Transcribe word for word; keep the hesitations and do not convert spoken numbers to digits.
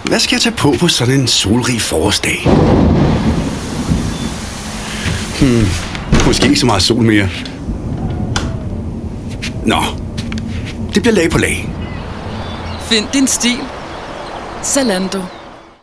Hvad skal jeg tage på på sådan en solrig forårsdag? Hmm, måske ikke så meget sol mere. Nå, det bliver lag på lag. Find din stil. Zalando.